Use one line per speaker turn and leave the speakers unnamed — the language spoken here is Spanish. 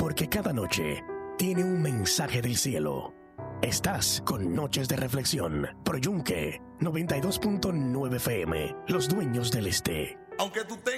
porque cada noche tiene un mensaje del cielo. Estás con Noches de Reflexión, por Yunque 92.9 FM, los dueños del este.
Aunque tú